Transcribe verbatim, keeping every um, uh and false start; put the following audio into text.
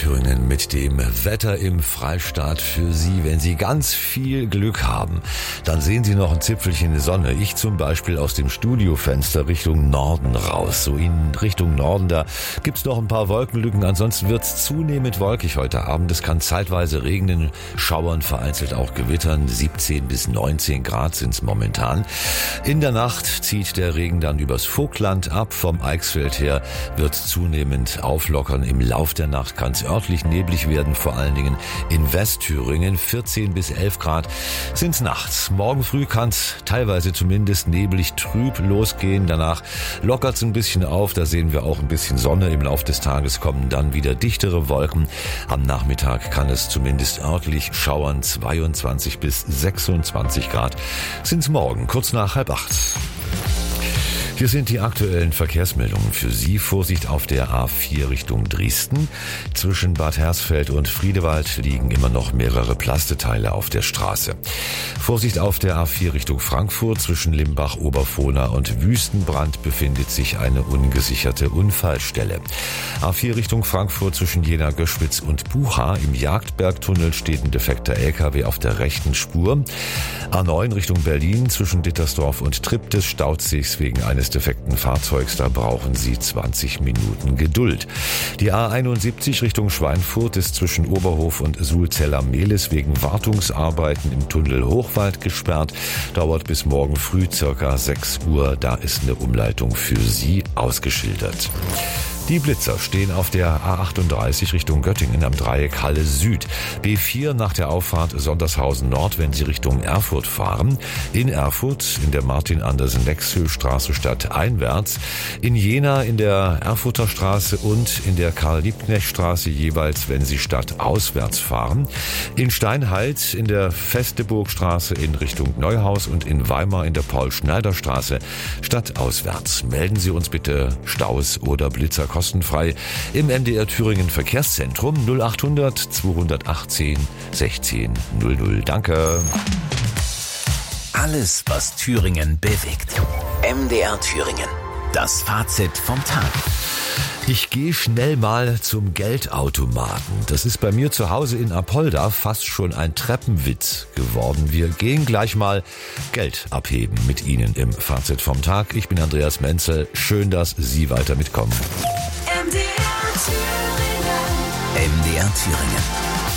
Thüringen mit dem Wetter im Freistaat für Sie. Wenn Sie ganz viel Glück haben, dann sehen Sie noch ein Zipfelchen Sonne. Ich zum Beispiel aus dem Studiofenster Richtung Norden raus. So in Richtung Norden, da gibt's noch ein paar Wolkenlücken. Ansonsten wird's zunehmend wolkig heute Abend. Es kann zeitweise regnen, schauern, vereinzelt auch gewittern. siebzehn bis neunzehn Grad sind's momentan. In der Nacht zieht der Regen dann übers Vogtland ab. Vom Eichsfeld her wird zunehmend auflockern. Im Lauf der Nacht kann es örtlich neblig werden, vor allen Dingen in Westthüringen. vierzehn bis elf Grad sind's nachts. Morgen früh kann es teilweise zumindest neblig trüb losgehen. Danach lockert's ein bisschen auf. Da sehen wir auch ein bisschen Sonne. Im Lauf des Tages kommen dann wieder dichtere Wolken. Am Nachmittag kann es zumindest örtlich schauern. zweiundzwanzig bis sechsundzwanzig Grad sind's morgen, kurz nach halb acht. Hier sind die aktuellen Verkehrsmeldungen für Sie. Vorsicht auf der A vier Richtung Dresden. Zwischen Bad Hersfeld und Friedewald liegen immer noch mehrere Plasteteile auf der Straße. Vorsicht auf der A vier Richtung Frankfurt. Zwischen Limbach, Oberfohna und Wüstenbrand befindet sich eine ungesicherte Unfallstelle. A vier Richtung Frankfurt zwischen Jena, Göschwitz und Bucha. Im Jagdbergtunnel steht ein defekter L K W auf der rechten Spur. A neun Richtung Berlin zwischen Dittersdorf und Triptis staut sich's wegen eines defekten Fahrzeugs, da brauchen Sie zwanzig Minuten Geduld. Die A einundsiebzig Richtung Schweinfurt ist zwischen Oberhof und Sulzell-am-Mehlis wegen Wartungsarbeiten im Tunnel Hochwald gesperrt. Dauert bis morgen früh circa sechs Uhr. Da ist eine Umleitung für Sie ausgeschildert. Die Blitzer stehen auf der A achtunddreißig Richtung Göttingen am Dreieck Halle Süd. B vier nach der Auffahrt Sondershausen Nord, wenn Sie Richtung Erfurt fahren. In Erfurt in der Martin-Andersen-Lexhö-Straße stadteinwärts. In Jena in der Erfurter Straße und in der Karl-Liebknecht-Straße jeweils, wenn Sie stadtauswärts fahren. In Steinhalt in der Festeburgstraße in Richtung Neuhaus und in Weimar in der Paul-Schneider-Straße stadtauswärts. Melden Sie uns bitte Staus oder Blitzer kostenfrei im M D R Thüringen Verkehrszentrum null achthundert zweihundertachtzehn sechzehn null null. Danke. Alles, was Thüringen bewegt. M D R Thüringen. Das Fazit vom Tag. Ich gehe schnell mal zum Geldautomaten. Das ist bei mir zu Hause in Apolda fast schon ein Treppenwitz geworden. Wir gehen gleich mal Geld abheben mit Ihnen im Fazit vom Tag. Ich bin Andreas Menzel. Schön, dass Sie weiter mitkommen. M D R Thüringen. M D R Thüringen.